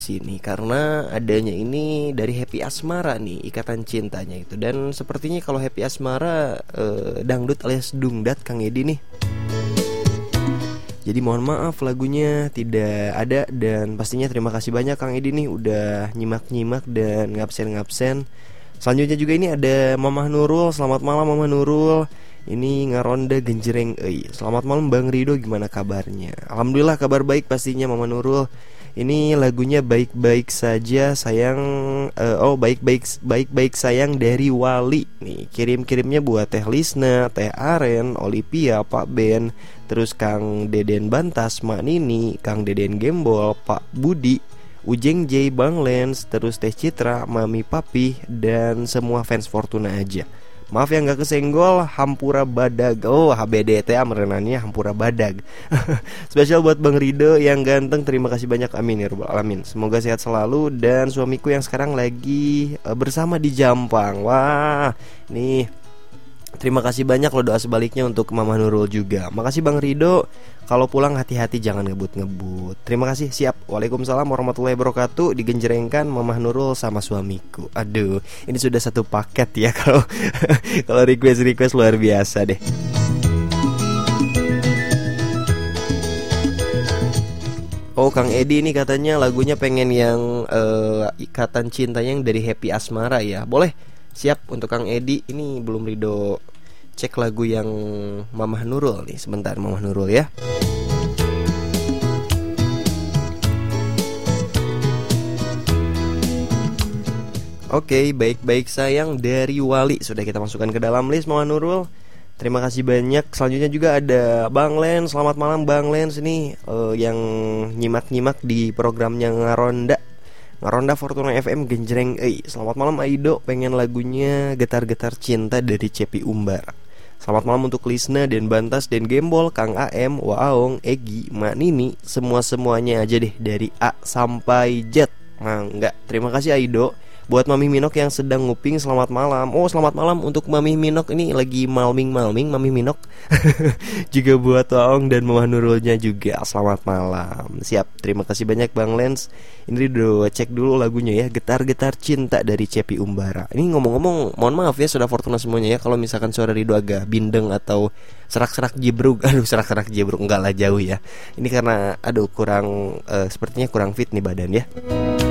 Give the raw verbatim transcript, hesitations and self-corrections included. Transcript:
sini karena adanya ini dari Happy Asmara nih, ikatan cintanya itu. Dan sepertinya kalau Happy Asmara eh, dangdut alias dungdat Kang Edi nih. Jadi mohon maaf lagunya tidak ada. Dan pastinya terima kasih banyak Kang Edi nih udah nyimak-nyimak dan ngabsen-ngabsen. Selanjutnya juga ini ada Mamah Nurul. Selamat malam Mamah Nurul. Ini ngaronda genjereng euy. Selamat malam Bang Rido, gimana kabarnya? Alhamdulillah kabar baik pastinya Mamah Nurul. Ini lagunya baik-baik saja sayang uh, Oh baik-baik baik-baik sayang dari Wali. Nih kirim-kirimnya buat Teh Lisna, Teh Aren, Olivia, Pak Ben, terus Kang Deden Bantas, Mak Nini, Kang Deden Gembol, Pak Budi, Ujeng J, Bang Lens, terus Teh Citra, Mami Papi, dan semua fans Fortuna aja. Maaf yang gak kesenggol, Hampura Badag. Oh H B D T merenannya Hampura Badag. Spesial buat Bang Rido yang ganteng. Terima kasih banyak, amin ya rabbal alamin. Semoga sehat selalu. Dan suamiku yang sekarang lagi uh, bersama di Jampang. Wah, nih terima kasih banyak loh doa sebaliknya untuk Mama Nurul juga. Makasih Bang Rido. Kalau pulang hati-hati jangan ngebut-ngebut. Terima kasih, siap. Waalaikumsalam warahmatullahi wabarakatuh. Digenjrengkan Mama Nurul sama suamiku. Aduh, ini sudah satu paket ya. Kalau kalau request-request luar biasa deh. Oh Kang Edi ini katanya lagunya pengen yang uh, ikatan cintanya yang dari Happy Asmara ya. Boleh, siap untuk Kang Edi. Ini belum Rido cek lagu yang Mamah Nurul nih. Sebentar Mamah Nurul ya. Oke, baik-baik sayang dari Wali sudah kita masukkan ke dalam list Mamah Nurul. Terima kasih banyak. Selanjutnya juga ada Bang Lens. Selamat malam Bang Lens nih uh, yang nyimak-nyimak di programnya Ngaronda Ngaronda Fortuna F M Genjreng euy. Selamat malam Aido, pengen lagunya Getar-Getar Cinta dari Cepi Umbara. Selamat malam untuk Lisna dan Bantas dan Gembol, Kang A M, Waong, Egi, Mak Nini, semua-semuanya aja deh dari A sampai Z. Mangga. Terima kasih Aido. Buat Mami Minok yang sedang nguping, selamat malam. Oh selamat malam untuk Mami Minok, ini lagi malming-malming Mami Minok. Juga buat Waong dan Mamah Nurulnya juga, selamat malam. Siap, terima kasih banyak Bang Lens. Ini udah cek dulu lagunya ya, Getar-Getar Cinta dari Cepi Umbara. Ini ngomong-ngomong, mohon maaf ya Saudara Fortuna semuanya ya, kalau misalkan suara Rido agak bindeng atau serak-serak jebruk. Aduh serak-serak jebruk, enggak lah jauh ya. Ini karena aduh kurang uh, sepertinya kurang fit nih badan ya.